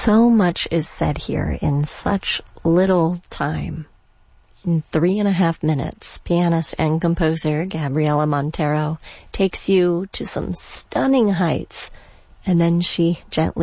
So much is said here in such little time. In 3.5 minutes, pianist and composer Gabriela Montero takes you to some stunning heights, and then she gently